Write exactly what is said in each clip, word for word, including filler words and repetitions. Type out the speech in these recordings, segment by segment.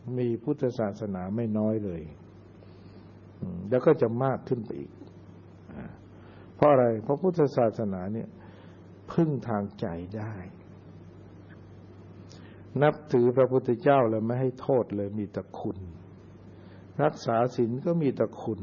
มีพุทธศาสนาไม่น้อยเลยแล้วก็จะมากขึ้นไปอีกเพราะอะไรเพราะพุทธศาสนาเนี่ยพึ่งทางใจได้นับถือพระพุทธเจ้าแล้วไม่ให้โทษเลยมีแต่คุณรักษาศีลก็มีแต่คุณ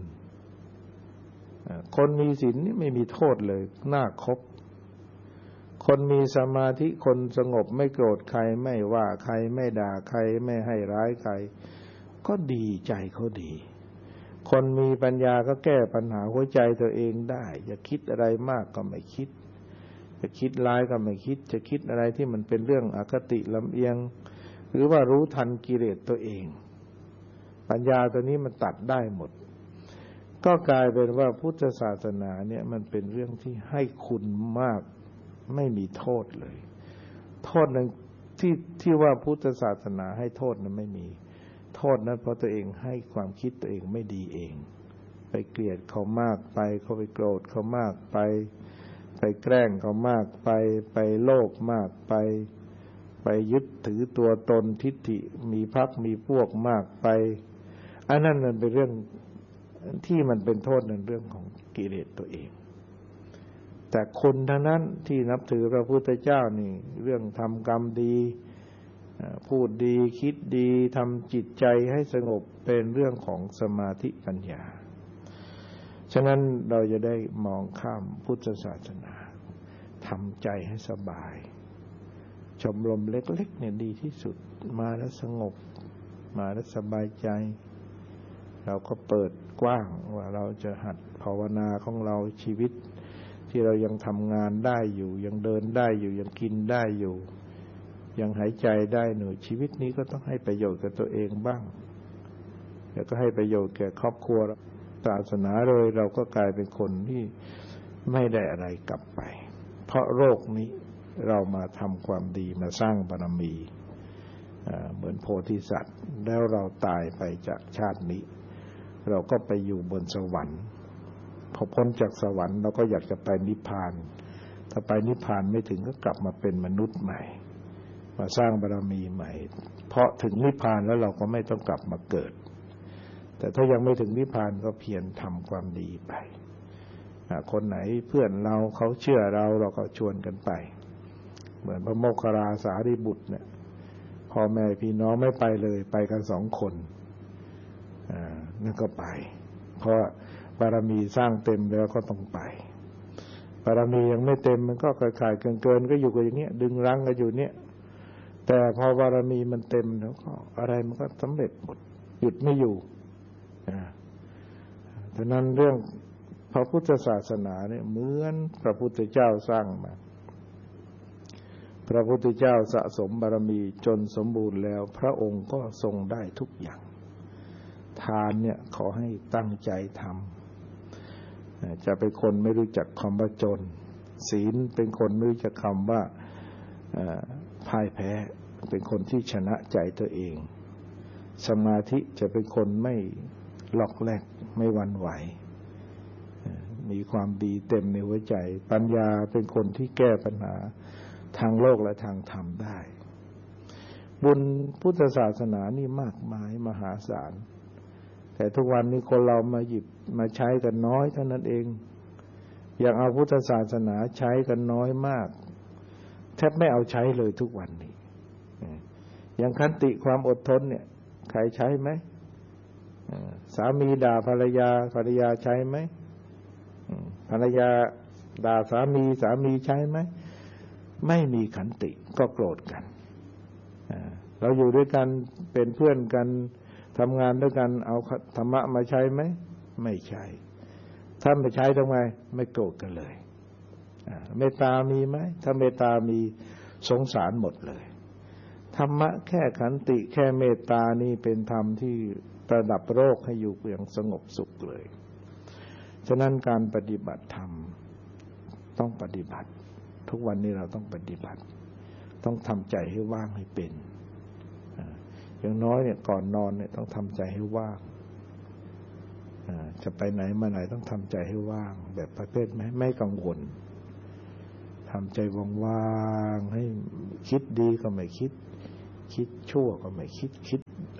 คนมีศีลนี่ไม่มีโทษเลยน่าคบคนมีสมาธิคนสงบไม่โกรธใครไม่ว่าใครไม่ด่าใครไม่ให้ร้ายใครก็ดีใจเขาดีคนมีปัญญาก็แก้ปัญหาหัวใจตัวเองได้อย่าคิดอะไรมากก็ไม่คิดจะคิดร้ายก็ไม่คิดจะคิดอะไรที่มันเป็นเรื่องอคติลำเอียงหรือว่ารู้ทันกิเลสตัวเองปัญญาตัวนี้มันตัดได้หมดก็กลายเป็นว่าพุทธศาสนาเนี่ยมันเป็นเรื่องที่ให้คุณมากไม่มีโทษเลยโทษนั้นที่ที่ว่าพุทธศาสนาให้โทษนั้นไม่มีโทษนั้นเพราะตัวเองให้ความคิดตัวเองไม่ดีเองไปเกลียดเขามากไปเขาไปโกรธเขามากไปไปแกล้งเขามากไปไปโลภมากไปไปยึดถือตัวตนทิฏฐิมีพรรคมีพวกมากไปอันนั้นมันเป็นเรื่องที่มันเป็นโทษในเรื่องของกิเลสตัวเองแต่คนทั้งนั้นที่นับถือพระพุทธเจ้านี่เรื่องทำกรรมดีพูดดีคิดดีทำจิตใจให้สงบเป็นเรื่องของสมาธิปัญญาฉะนั้นเราจะได้มองข้ามพุทธศาสนาทำใจให้สบายชมรมเล็กๆเนี่ยดีที่สุดมาแล้วสงบมาแล้วสบายใจเราก็เปิดกว้างว่าเราจะหัดภาวนาของเราชีวิตที่เรายังทำงานได้อยู่ยังเดินได้อยู่ยังกินได้อยู่ยังหายใจได้หนูชีวิตนี้ก็ต้องให้ประโยชน์กับตัวเองบ้างแล้วก็ให้ประโยชน์แก่ครอบครัวศาสนาเลยเราก็กลายเป็นคนที่ไม่ได้อะไรกลับไปเพราะโรคนี้เรามาทำความดีมาสร้างบารมีเหมือนโพธิสัตว์แล้วเราตายไปจากชาตินี้เราก็ไปอยู่บนสวรรค์พอพ้นจากสวรรค์เราก็อยากจะไปนิพพานถ้าไปนิพพานไม่ถึงก็กลับมาเป็นมนุษย์ใหม่มาสร้างบารมีใหม่เพราะถึงนิพพานแล้วเราก็ไม่ต้องกลับมาเกิดแต่ถ้ายังไม่ถึงนิพพานก็เพียรทำความดีไปคนไหนเพื่อนเราเขาเชื่อเราเราก็ชวนกันไปเหมือนพระโมคคัลลาสารีบุตรเนี่ยพ่อแม่พี่น้องไม่ไปเลยไปกันสองคนอ่านั่นก็ไปเพราะบารมีสร้างเต็มแล้วก็ต้องไปบารมียังไม่เต็มมันก็ขาดๆเกินๆก็อยู่กันอย่างเงี้ยดึงรั้งกันอยู่เนี้ยแต่พอบารมีมันเต็มแล้วก็อะไรมันก็สำเร็จหมดหยุดไม่อยู่อ่าฉะนั้นเรื่องพระพุทธศาสนาเนี่ยเหมือนพระพุทธเจ้าสร้างมาพระพุทธเจ้าสะสมบารมีจนสมบูรณ์แล้วพระองค์ก็ทรงได้ทุกอย่างทานเนี่ยขอให้ตั้งใจทำจะเป็นคนไม่รู้จักคำว่าจนศีลเป็นคนไม่รู้จักคำว่าพ่ายแพ้เป็นคนที่ชนะใจตัวเองสมาธิจะเป็นคนไม่ล็อกแรกไม่หวั่นไหวมีความดีเต็มในหัวใจปัญญาเป็นคนที่แก้ปัญหาทางโลกและทางธรรมได้บุญพุทธศาสนานี่มากมายมหาศาลแต่ทุกวันนี้คนเรามาหยิบมาใช้กันน้อยเท่านั้นเองอย่างเอาพุทธศาสนาใช้กันน้อยมากแทบไม่เอาใช้เลยทุกวันนี้อย่างขันติความอดทนเนี่ยใครใช้ไหมสามีด่าภรรยาภรรยาใช้ไหมภรรยาด่าสามีสามีใช้ไหมไม่มีขันติก็โกรธกันเราอยู่ด้วยกันเป็นเพื่อนกันทำงานด้วยกันเอาธรรมะมาใช้ไหมไม่ใช่ถ้าไม่ใช้ทำไมไม่โกรธกันเลยเมตตามีไหมถ้าเมตตามีสงสารหมดเลยธรรมะแค่ขันติแค่เมตตานี่เป็นธรรมที่ประดับโลกให้อยู่อย่างสงบสุขเลยฉะนั้นการปฏิบัติธรรมต้องปฏิบัติทุกวันนี้เราต้องปฏิบัติต้องทำใจให้ว่างให้เป็นอย่างน้อยเนี่ยก่อนนอนเนี่ยต้องทำใจให้ว่างจะไปไหนมาไหนต้องทำใจให้ว่างแบบประเภทไม่ไม่กังวลทำใจว่างๆให้คิดดีก็ไม่คิดคิดชั่วก็ไม่คิดคิด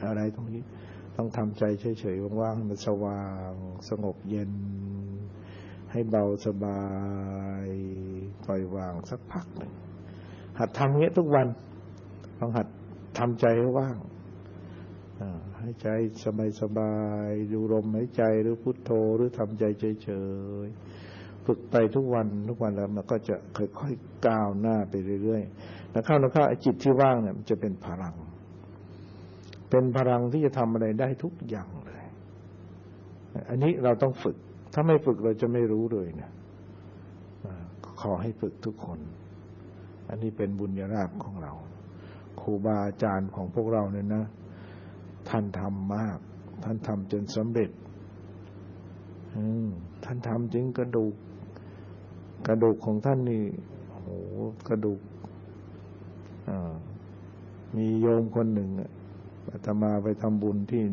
อะไรตรงนี้ต้องทำใจเฉยๆว่างๆมันสว่างสงบเย็นให้เบาสบายปล่อยวางสักพักหนึ่งหัดทำอย่างนี้ทุกวันต้องหัดทำใจให้ว่างให้ใจสบายๆดูลมหายใจหรือพุทโธหรือทำใจเฉยๆฝึกไปทุกวันทุกวันแล้วมันก็จะค่อยๆก้าวหน้าไปเรื่อยๆแล้วเข้าแล้วเข้าไอ้จิตที่ว่างเนี่ยมันจะเป็นพลังเป็นพลังที่จะทำอะไรได้ทุกอย่างเลยอันนี้เราต้องฝึกถ้าไม่ฝึกเราจะไม่รู้เลยนะขอให้ฝึกทุกคนอันนี้เป็นบุญญาลาภของเราครูบาอาจารย์ของพวกเราเนี่ยนะท่านทำมากท่านทำจนสำเร็จท่านทำจริงกระดูกกระดูกของท่านนี่โอ้โหกระดูกมีโยมคนหนึ่งอาตมาไปทำบุญที่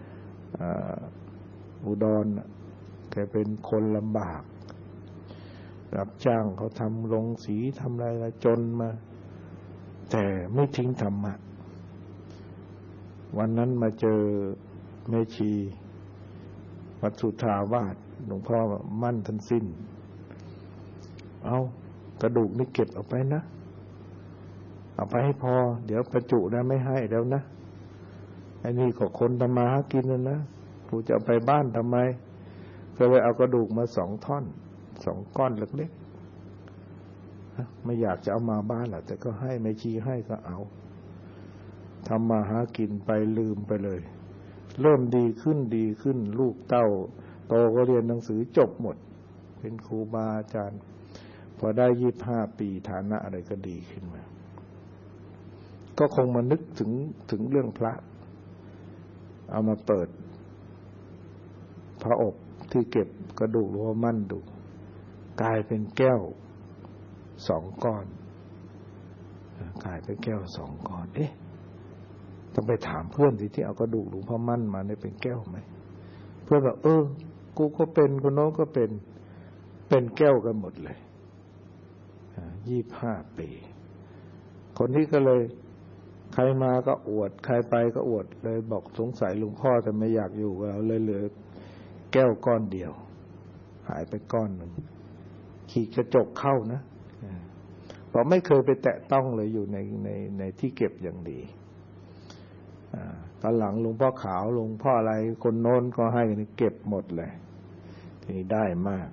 อุดรแกเป็นคนลำบากรับจ้างเขาทำโรงสีทำอะไรละจนมาแต่ไม่ทิ้งธรรมะวันนั้นมาเจอแม่ชีวัดสุทธาวาสหลวงพ่อมั่นท่านสิ้นเอากระดูกนี่เก็บเอาไปนะเอาไปให้พอเดี๋ยวประจุนะไม่ให้แล้วนะไอ้นี่ก็คนทำมาหากินนะนะกูจะเอาไปบ้านทำไมก็เลยเอากระดูกมาสองท่อนสองก้อนเล็กๆไม่อยากจะเอามาบ้านหรอกแต่ก็ให้ไม่ชี้ให้ก็เอาทำมาหากินไปลืมไปเลยเริ่มดีขึ้นดีขึ้นลูกเต้าโตก็เรียนหนังสือจบหมดเป็นครูบาอาจารย์พอได้ยี่สิบห้าปีฐานะอะไรก็ดีขึ้นมาก็คงมานึกถึงถึงเรื่องพระเอามาเปิดพระอบที่เก็บกระดูกหลวงพ่อมั่นดูกลายเป็นแก้วสองก้อนกลายเป็นแก้วสองก้อนเอ๊ะต้องไปถามเพื่อนสิที่เอากระดูกหลวงพ่อมั่นมาเนี่ยเป็นแก้วไหมเพื่อนบอกเออกูก็เป็นคนโน้นก็เป็นเป็นแก้วกันหมดเลยยี่สิบห้าปีคนนี้ก็เลยใครมาก็อวดใครไปก็อวดเลยบอกสงสัยหลวงพ่อแต่ไม่อยากอยู่กับเราเลยเหลือแก้วก้อนเดียวหายไปก้อนหนึ่งขีดกระจกเข้านะเพราะไม่เคยไปแตะต้องเลยอยู่ในในในที่เก็บอย่างดีตอนหลังหลวงพ่อขาวหลวงพ่ออะไรคนโน้นก็ให้เก็บหมดเลยทีนี้ได้มาก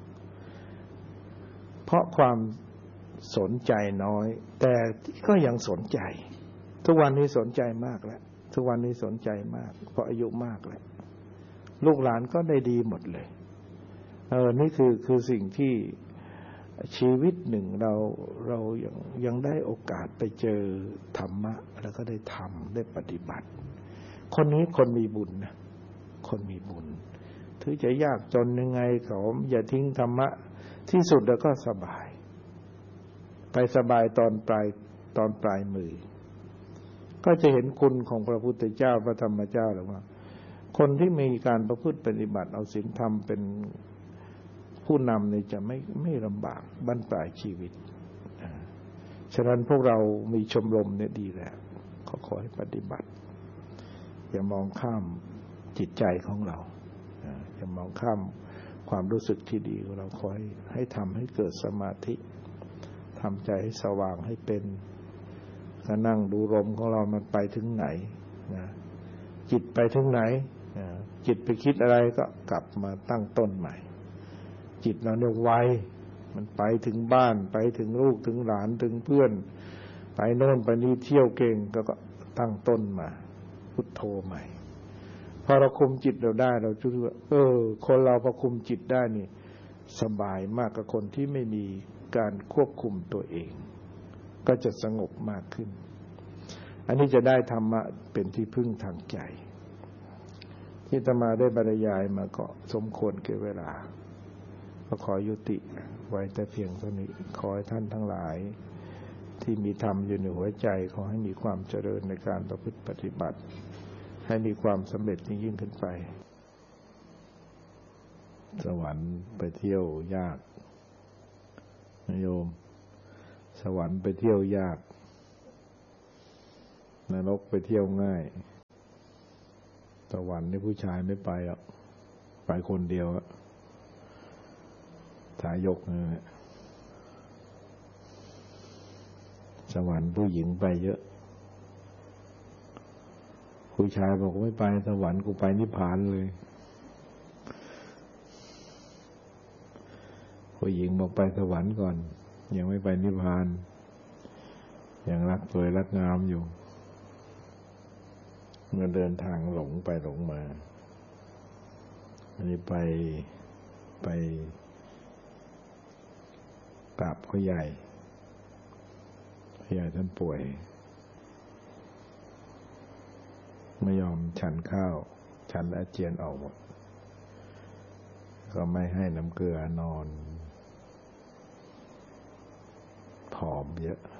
เพราะความสนใจน้อยแต่ก็ยังสนใจทุกวันนี้สนใจมากแล้วทุกวันนี้สนใจมากเพราะอายุมากแล้วลูกหลานก็ได้ดีหมดเลยเออนี่คือคือสิ่งที่ชีวิตหนึ่งเราเรายังยังได้โอกาสไปเจอธรรมะแล้วก็ได้ทำได้ปฏิบัติคนนี้คนมีบุญนะคนมีบุญถึงจะยากจนยังไงเขาอย่าทิ้งธรรมะที่สุดแล้วก็สบายไปสบายตอนปลายตอนปลายมือก็จะเห็นคุณของพระพุทธเจ้าพระธรรมเจ้าหรือว่าคนที่มีการประพฤติปฏิบัติเอาศีลธรรมเป็นผู้นำเนี่ยจะไม่ไม่ลำบากบั้นปลายชีวิตฉะนั้นพวกเรามีชมรมเนี่ยดีแล้วขอขอให้ปฏิบัติอย่ามองข้ามจิตใจของเราอย่ามองข้ามความรู้สึกที่ดีของเราขอให้ให้ทำให้เกิดสมาธิทำใจให้สว่างให้เป็นก็นั่งดูลมของเรามันไปถึงไหนนะจิตไปถึงไหนจิตไปคิดอะไรก็กลับมาตั้งต้นใหม่จิตเราเนี่ยไวมันไปถึงบ้านไปถึงลูกถึงหลานถึงเพื่อนไปโน่นไปนี่เที่ยวเก่งก็ตั้งต้นมาพุทโธใหม่พอเราคุมจิตเราได้เราจะรู้ว่าเออคนเราพอคุมจิตได้นี่สบายมากกว่าคนที่ไม่มีการควบคุมตัวเองก็จะสงบมากขึ้นอันนี้จะได้ธรรมะเป็นที่พึ่งทางใจที่อาตมาได้บรรยายมาก็สมควรแก่เวลาก็ขอยุติไว้แต่เพียงเท่านี้ขอให้ท่านทั้งหลายที่มีธรรมอยู่ในหัวใจขอให้มีความเจริญในการประพฤติปฏิบัติให้มีความสำเร็จยิ่งขึ้นไปสวรรค์ไปเที่ยวยากโยมสวรรค์ไปเที่ยวยากนรกไปเที่ยวง่ายสวรรค์นี่ผู้ชายไม่ไปหรอกไปคนเดียวอะทายกเนี่ยสวรรค์ผู้หญิงไปเยอะผู้ชายบอกไม่ไปสวรรค์กูไปนิพพานเลยผู้หญิงบอกไปสวรรค์ก่อนยังไม่ไปนิพพานยังรักสวยรักงามอยู่เมื่อเดินทางหลงไปหลงมาอันนี้ไปไปกราบพ่อใหญ่พ่อใหญ่ท่านป่วยไม่ยอมฉันข้าวฉันอาเจียนออกหมดก็ไม่ให้น้ำเกลือนอนผอมเยอะ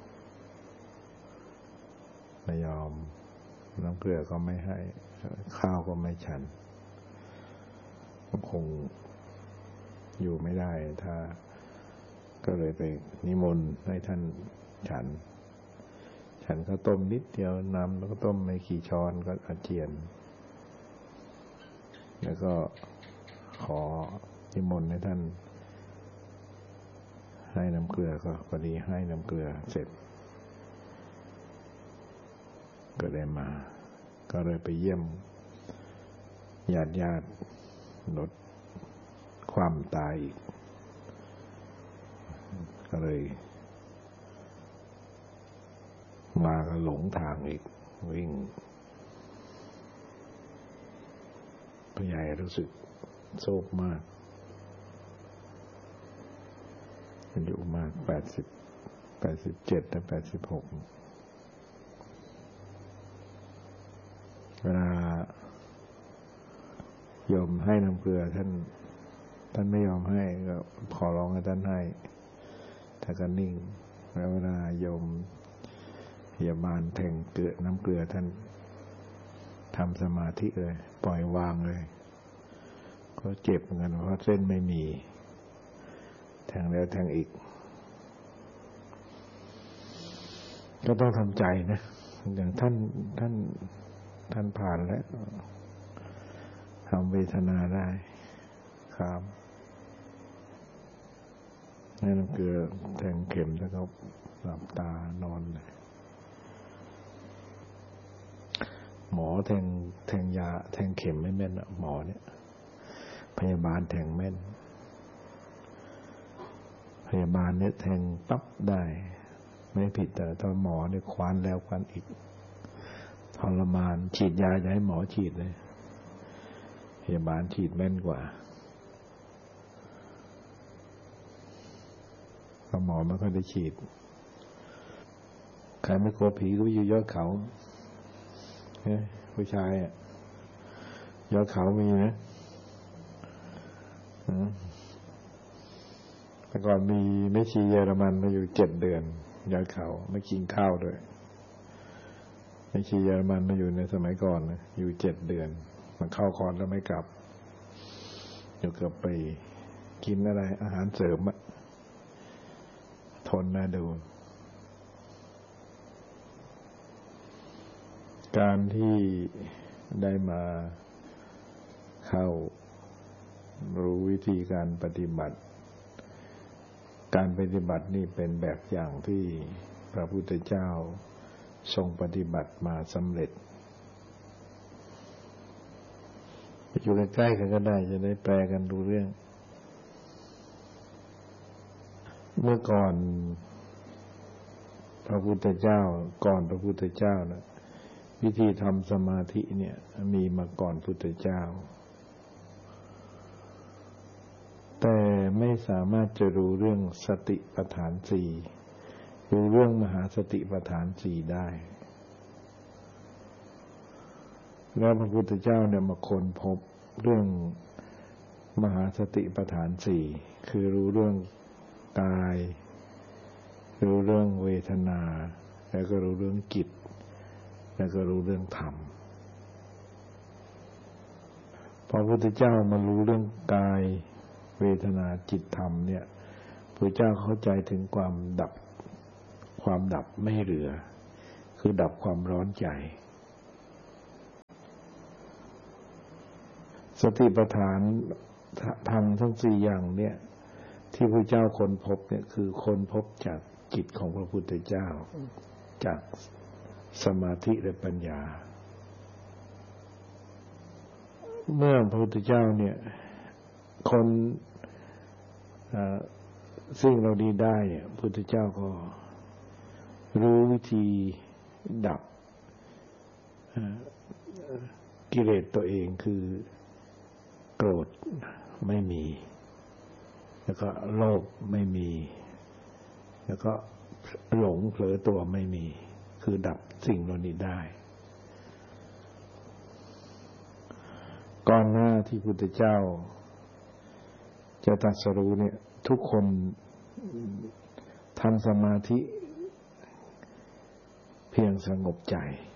ไม่ยอมน้ำเกลือก็ไม่ให้ข้าวก็ไม่ฉันคงอยู่ไม่ได้ถ้าก็เลยไปนิมนต์ให้ท่านฉันฉันข้าวต้มนิดเดียวน้ำแล้วก็ต้มไม่กี่ช้อนก็อาเจียนแล้วก็ขอนิมนต์ให้ท่านให้น้ำเกลือก็พอดีให้น้ำเกลือเสร็จก็ได้มาก็เลยไปเยี่ยมญาติญาติลดความตายอีกก็เลยมาก็หลงทางอีกวิ่งพ่อใหญ่รู้สึกโศกมากอายุมากแปดสิบแปดสิบเจ็ดและแปดสิบหกเวลาโยมให้น้ำเกลือท่านท่านไม่ยอมให้ก็ขอร้องให้ท่านให้ท่านก็นิ่งแล้วเวลาโยมพยาบาลแทงเกลือน้ำเกลือท่านทำสมาธิเลยปล่อยวางเลยก็เจ็บเหมือนกันเพราะเส้นไม่มีแทงแล้วแทงอีกก็ต้องทำใจนะอย่างท่านท่านท่านผ่านแล้วทำเวทนาได้ครับนี่น้ำเกลือแทงเข็มแล้วก็หลับตานอนเลยหมอแทงแทงยาแทงเข็มไม่แม่นอะหมอเนี่ยพยาบาลแทงแม่นพยาบาลเนี่ยแทงปั๊บได้ไม่ผิดแต่ตอนหมอเนี่ยควานแล้วควานอีกทรมานฉีดยาจะให้หมอฉีดเลยพยาบาลฉีดแม่นกว่าเพราะหมอไม่ค่อยได้ฉีดใครไม่กลัวผีก็อยู่ยอดเขาเนี่ยผู้ชายอ่ะยอดเขามีนะแต่ก่อนมีแม่ชีเยอรมันมาอยู่เจ็ดเดือนยอดเขาไม่กินข้าวด้วยแม่ชีเยอรมันมาอยู่ในสมัยก่อนนะอยู่เจ็ดเดือนมันเข้าคอร์สแล้วไม่กลับอยู่เกือบปีกินอะไรอาหารเสริมอะทนน่าดูการที่ได้มาเข้ารู้วิธีการปฏิบัติการปฏิบัตินี่เป็นแบบอย่างที่พระพุทธเจ้าทรงปฏิบัติมาสำเร็จอยู่ใกล้ๆกันก็ได้จะได้แปลกันรู้เรื่องเมื่อก่อนพระพุทธเจ้าก่อนพระพุทธเจ้านะวิธีทำสมาธิเนี่ยมีมาก่อนพุทธเจ้าแต่ไม่สามารถจะรู้เรื่องสติปัฏฐานสี่รู้เรื่องมหาสติปัฏฐานสี่ได้แล้วพระพุทธเจ้าเนี่ยมาค้นพบเรื่องมหาสติปัฏฐานสี่คือรู้เรื่องกายรู้เรื่องเวทนาแล้วก็รู้เรื่องจิตแล้วก็รู้เรื่องธรรมพอพระพุทธเจ้ามารู้เรื่องกายเวทนาจิตธรรมเนี่ยพระเจ้าเข้าใจถึงความดับความดับไม่เหลือคือดับความร้อนใจสติปัฏฐานธรรมทั้งสี่อย่างเนี่ยที่พระเจ้าค้นพบเนี่ยคือค้นพบจากจิตของพระพุทธเจ้าจากสมาธิและปัญญาเมื่อพระพุทธเจ้าเนี่ยคนสิ่งเราดีได้เนี่ยพระพุทธเจ้าก็รู้วิธีดับกิเลสตัวเองคือโกรธไม่มีแล้วก็โลภไม่มีแล้วก็หลงเผลอตัวไม่มีคือดับสิ่งเหล่านี้ได้ก่อนหน้าที่พุทธเจ้าจะตรัสรู้เนี่ยทุกคนทำสมาธิเพียงสงบใจ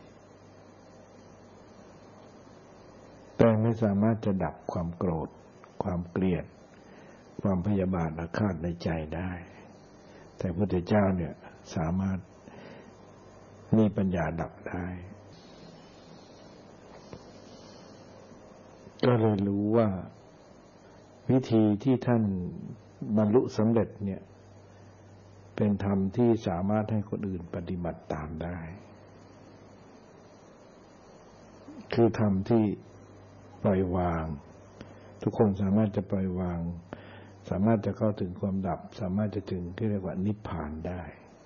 แต่ไม่สามารถจะดับความโกรธความเกลียดความพยาบาทอาฆาตในใจได้แต่พระพุทธเจ้าเนี่ยสามารถมีปัญญาดับได้ก็เลยรู้ว่าวิธีที่ท่านบรรลุสำเร็จเนี่ยเป็นธรรมที่สามารถให้คนอื่นปฏิบัติตามได้คือธรรมที่ปล่อยวางทุกคนสามารถจะปล่อยวางสามารถจะเข้าถึงความดับสามารถจะถึงที่เรียกว่านิพพานได้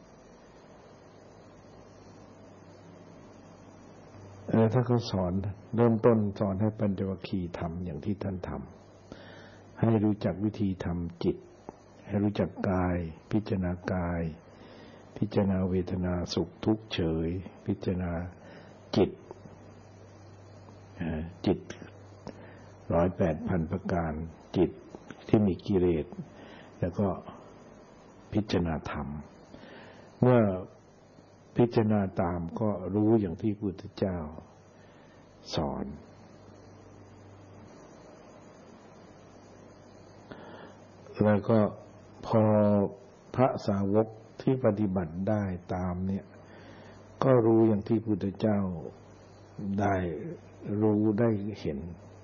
เออถ้าเขาสอนเริ่มต้นสอนให้ปัญจวัคคีย์ทำอย่างที่ท่านทำให้รู้จักวิธีทำจิตให้รู้จักกายพิจารณากายพิจารณาเวทนาสุขทุกข์เฉยพิจารณาจิตจิตร้อยแปดพันประการจิตที่มีกิเลสแล้วก็พิจารณาธรรมเมื่อพิจารณาตามก็รู้อย่างที่พระพุทธเจ้าสอนแล้วก็พอพระสาวกที่ปฏิบัติได้ตามเนี่ยก็รู้อย่างที่พระพุทธเจ้าได้รู้ได้เห็น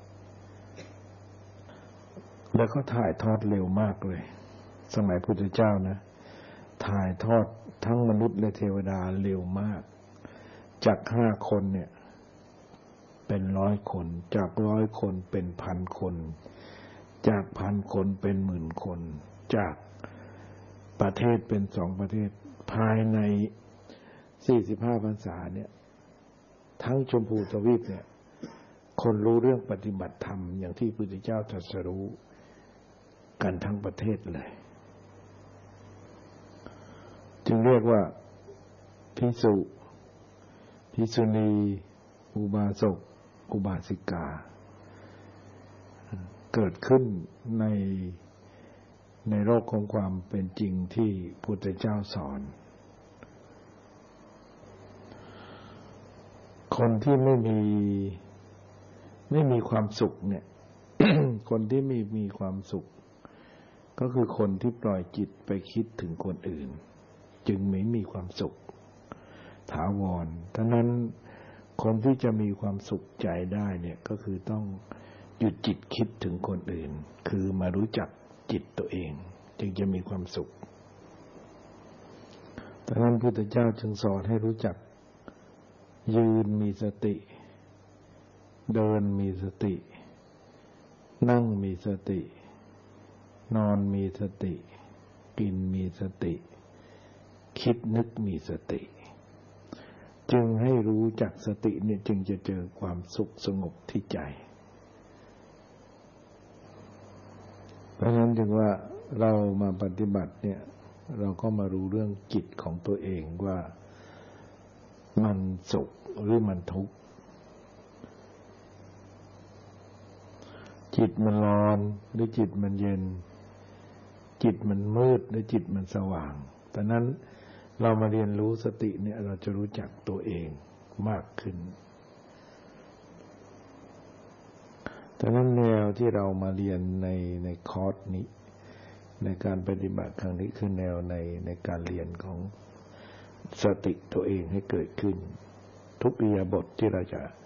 แล้วก็ถ่ายทอดเร็วมากเลยสมัยพุทธเจ้านะถ่ายทอดทั้งมนุษย์และเทวดาเร็วมากจากห้าคนเนี่ยเป็นร้อยคนจากร้อยคนเป็นพันคนจากพันคนเป็นหมื่นคนจากประเทศเป็นสองประเทศภายในสี่สิบห้าพรรษาเนี่ยทั้งชมพูทวีปเนี่ยคนรู้เรื่องปฏิบัติธรรมอย่างที่พระพุทธเจ้าตรัสรู้กันทั้งประเทศเลยจึงเรียกว่าภิกษุภิกษุณีอุบาสกอุบาสิกาเกิดขึ้นในในโลกของความเป็นจริงที่พุทธเจ้าสอนคนที่ไม่มีไม่มีความสุขเนี่ย คนที่ไม่มีความสุขก็คือคนที่ปล่อยจิตไปคิดถึงคนอื่นจึงไม่มีความสุขถาวรฉะนั้นคนที่จะมีความสุขใจได้เนี่ยก็คือต้องหยุดจิตคิดถึงคนอื่นคือมารู้จักจิตตัวเองจึงจะมีความสุขฉะนั้นพระพุทธเจ้าจึงสอนให้รู้จักยืนมีสติเดินมีสตินั่งมีสตินอนมีสติกินมีสติคิดนึกมีสติจึงให้รู้จักสติเนี่ยจึงจะเจอความสุขสงบที่ใจเพราะฉะนั้นจึงว่าเรามาปฏิบัติเนี่ยเราก็มารู้เรื่องจิตของตัวเองว่ามันสุขหรือมันทุกข์จิตมันร้อนหรือจิตมันเย็นจิตมันมืดหรือจิตมันสว่างแต่นั้นเรามาเรียนรู้สติเนี่ยเราจะรู้จักตัวเองมากขึ้นแต่นั้นแนวที่เรามาเรียนในในคอร์สนี้ในการปฏิบัติครั้งนี้คือแนวในในการเรียนของสติตัวเองให้เกิดขึ้นทุกอิริยาบถที่เราจะ